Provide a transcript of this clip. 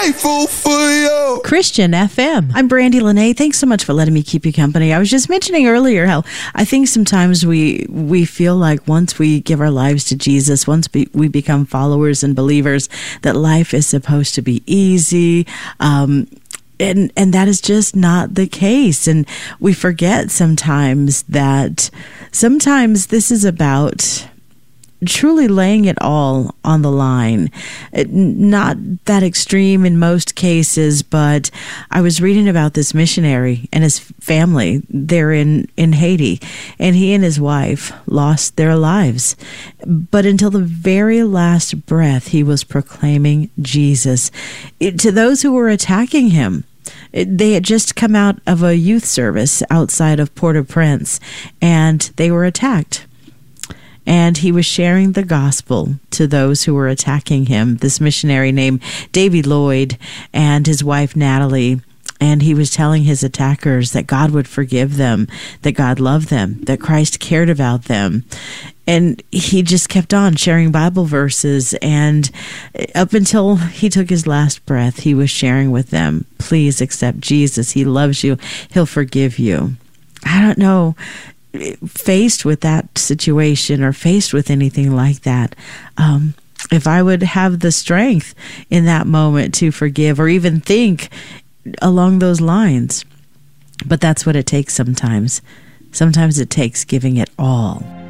grateful for you. Christian FM. I'm Brandy Lene. Thanks so much for letting me keep you company. I was just mentioning earlier how I think sometimes we feel like once we give our lives to Jesus, once we become followers and believers, that life is supposed to be easy. And that is just not the case. And we forget sometimes that sometimes this is about truly laying it all on the line. Not that extreme in most cases, but I was reading about this missionary and his family there in Haiti, and he and his wife lost their lives. But until the very last breath, he was proclaiming Jesus to those who were attacking him. They had just come out of a youth service outside of Port-au-Prince, and they were attacked. And he was sharing the gospel to those who were attacking him, this missionary named Davy Lloyd and his wife Natalie. And he was telling his attackers that God would forgive them, that God loved them, that Christ cared about them. And he just kept on sharing Bible verses. And up until he took his last breath, he was sharing with them, please accept Jesus. He loves you. He'll forgive you. I don't know. Faced with that situation or faced with anything like that, if I would have the strength in that moment to forgive or even think along those lines. But that's what it takes sometimes. Sometimes it takes giving it all.